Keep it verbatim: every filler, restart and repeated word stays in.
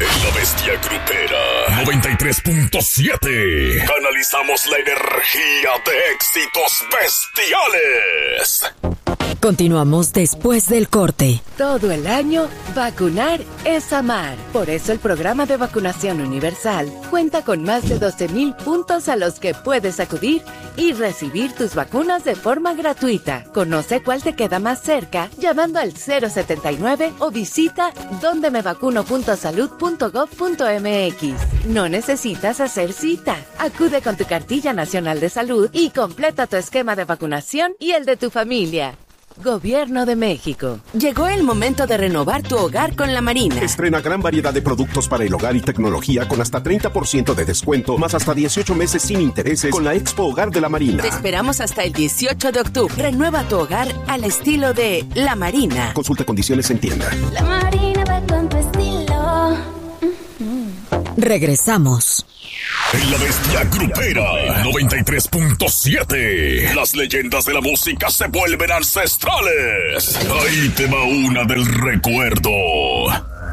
En la bestia grupera noventa y tres punto siete canalizamos la energía de éxitos bestiales. Continuamos después del corte. Todo el año, vacunar es amar. Por eso el programa de vacunación universal cuenta con más de doce mil puntos a los que puedes acudir y recibir tus vacunas de forma gratuita. Conoce cuál te queda más cerca llamando al cero setenta y nueve o visita donde me vacuno punto salud punto gov punto mx. No necesitas hacer cita. Acude con tu cartilla nacional de salud y completa tu esquema de vacunación y el de tu familia. Gobierno de México. Llegó el momento de renovar tu hogar con La Marina. Estrena gran variedad de productos para el hogar y tecnología con hasta treinta por ciento de descuento, más hasta dieciocho meses sin intereses con la Expo Hogar de La Marina. Te esperamos hasta el dieciocho de octubre. Renueva tu hogar al estilo de La Marina. Consulta condiciones en tienda. La Marina va con tu estilo. Regresamos. En la bestia grupera noventa y tres punto siete. Las leyendas de la música se vuelven ancestrales. Ahí te va una del recuerdo.